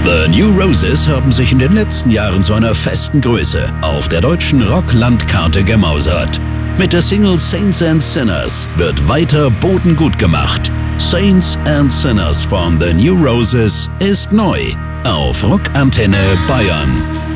The New Roses haben sich in den letzten Jahren zu einer festen Größe auf der deutschen Rock-Landkarte gemausert. Mit der Single Saints and Sinners wird weiter Boden gut gemacht. Saints and Sinners von The New Roses ist neu auf Rock Antenne Bayern.